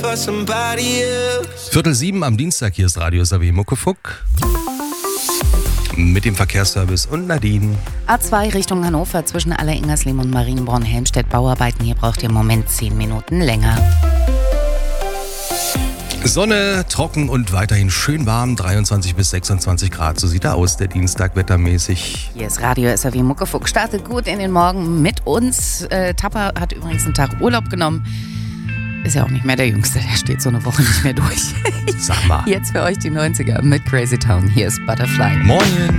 7:15 am Dienstag, hier ist Radio SAW Muckefuck. Mit dem Verkehrsservice und Nadine. A2 Richtung Hannover zwischen Aller-Ingerslehm und Marienborn-Helmstedt Bauarbeiten. Hier braucht ihr im Moment 10 Minuten länger. Sonne, trocken und weiterhin schön warm, 23 bis 26 Grad. So sieht er aus, der Dienstag wettermäßig. Hier ist Radio SAW Muckefuck. Startet gut in den Morgen mit uns. Tapper hat übrigens einen Tag Urlaub genommen. Ist ja auch nicht mehr der Jüngste, der steht so eine Woche nicht mehr durch. Sag mal. Jetzt für euch die 90er mit Crazy Town. Hier ist Butterfly. Moin.